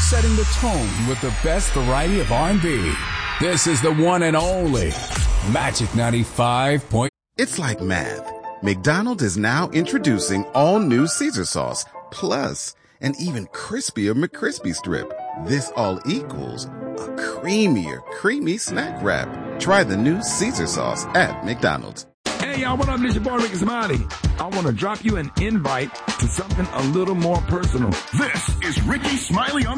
setting the tone with the best variety of R&B. This is the one and only Magic 95. It's like math. McDonald's is now introducing all new Caesar sauce, plus an even crispier McCrispy strip. This all equals a creamier, creamy snack wrap. Try the new Caesar sauce at McDonald's. Hey, y'all, what up? This your boy, Ricky Smiley. I want to drop you an invite to something a little more personal. This is Ricky Smiley on